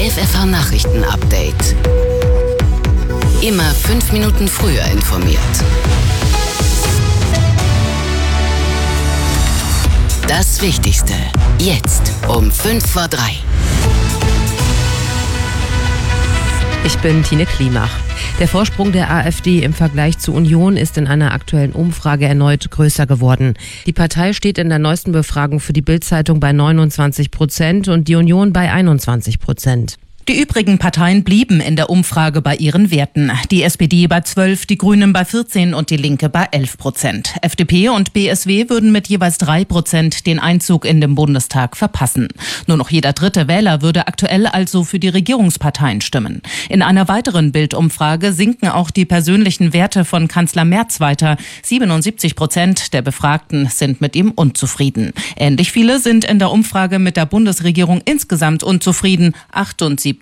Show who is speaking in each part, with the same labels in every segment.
Speaker 1: FFH-Nachrichten-Update. Immer 5 Minuten früher informiert. Das Wichtigste jetzt um 2:05.
Speaker 2: Ich bin Tine Klimach. Der Vorsprung der AfD im Vergleich zu Union ist in einer aktuellen Umfrage erneut größer geworden. Die Partei steht in der neuesten Befragung für die Bild-Zeitung bei 29% und die Union bei 21%.
Speaker 3: Die übrigen Parteien blieben in der Umfrage bei ihren Werten. Die SPD bei 12, die Grünen bei 14 und die Linke bei 11%. FDP und BSW würden mit jeweils 3% den Einzug in den Bundestag verpassen. Nur noch jeder dritte Wähler würde aktuell also für die Regierungsparteien stimmen. In einer weiteren Bild-Umfrage sinken auch die persönlichen Werte von Kanzler Merz weiter. 77% der Befragten sind mit ihm unzufrieden. Ähnlich viele sind in der Umfrage mit der Bundesregierung insgesamt unzufrieden. 78%.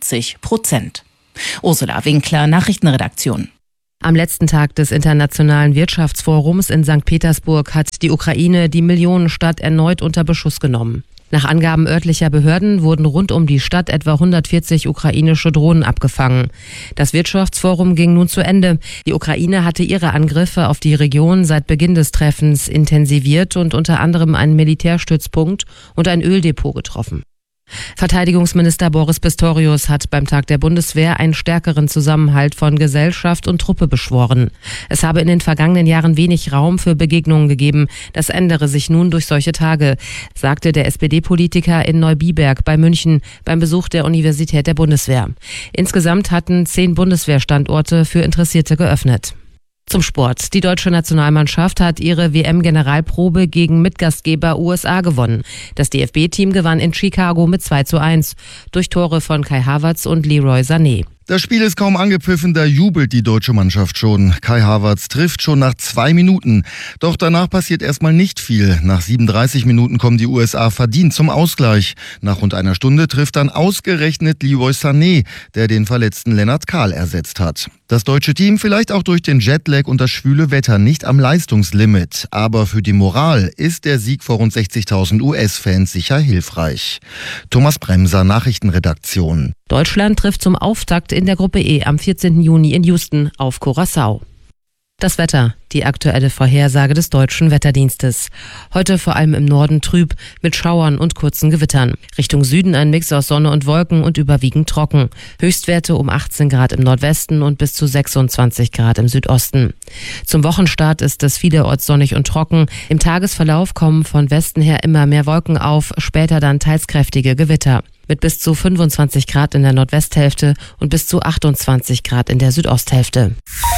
Speaker 3: Ursula Winkler, Nachrichtenredaktion.
Speaker 2: Am letzten Tag des Internationalen Wirtschaftsforums in St. Petersburg hat die Ukraine die Millionenstadt erneut unter Beschuss genommen. Nach Angaben örtlicher Behörden wurden rund um die Stadt etwa 140 ukrainische Drohnen abgefangen. Das Wirtschaftsforum ging nun zu Ende. Die Ukraine hatte ihre Angriffe auf die Region seit Beginn des Treffens intensiviert und unter anderem einen Militärstützpunkt und ein Öldepot getroffen. Verteidigungsminister Boris Pistorius hat beim Tag der Bundeswehr einen stärkeren Zusammenhalt von Gesellschaft und Truppe beschworen. Es habe in den vergangenen Jahren wenig Raum für Begegnungen gegeben. Das ändere sich nun durch solche Tage, sagte der SPD-Politiker in Neubiberg bei München beim Besuch der Universität der Bundeswehr. Insgesamt hatten 10 Bundeswehrstandorte für Interessierte geöffnet. Zum Sport. Die deutsche Nationalmannschaft hat ihre WM-Generalprobe gegen Mitgastgeber USA gewonnen. Das DFB-Team gewann in Chicago mit 2:1 durch Tore von Kai Havertz und Leroy Sané.
Speaker 4: Das Spiel ist kaum angepfiffen, da jubelt die deutsche Mannschaft schon. Kai Havertz trifft schon nach 2 Minuten. Doch danach passiert erstmal nicht viel. Nach 37 Minuten kommen die USA verdient zum Ausgleich. Nach rund einer Stunde trifft dann ausgerechnet Leroy Sané, der den verletzten Lennart Kahl ersetzt hat. Das deutsche Team vielleicht auch durch den Jetlag und das schwüle Wetter nicht am Leistungslimit. Aber für die Moral ist der Sieg vor rund 60.000 US-Fans sicher hilfreich. Thomas Bremser, Nachrichtenredaktion.
Speaker 2: Deutschland trifft zum Auftakt in der Gruppe E am 14. Juni in Houston auf Curaçao. Das Wetter, die aktuelle Vorhersage des Deutschen Wetterdienstes. Heute vor allem im Norden trüb, mit Schauern und kurzen Gewittern. Richtung Süden ein Mix aus Sonne und Wolken und überwiegend trocken. Höchstwerte um 18 Grad im Nordwesten und bis zu 26 Grad im Südosten. Zum Wochenstart ist es vielerorts sonnig und trocken. Im Tagesverlauf kommen von Westen her immer mehr Wolken auf, später dann teils kräftige Gewitter. Mit bis zu 25 Grad in der Nordwesthälfte und bis zu 28 Grad in der Südosthälfte.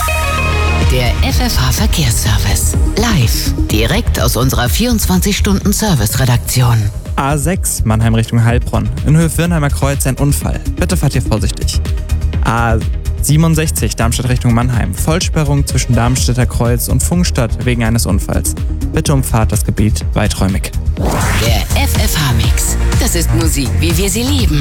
Speaker 1: Der FFH-Verkehrsservice. Live. Direkt aus unserer 24-Stunden-Service-Redaktion.
Speaker 5: A6 Mannheim Richtung Heilbronn. In Höhe Viernheimer Kreuz ein Unfall. Bitte fahrt hier vorsichtig. A67 Darmstadt Richtung Mannheim. Vollsperrung zwischen Darmstädter Kreuz und Pfungstadt wegen eines Unfalls. Bitte umfahrt das Gebiet weiträumig.
Speaker 1: Der FFH-Mix. Das ist Musik, wie wir sie lieben.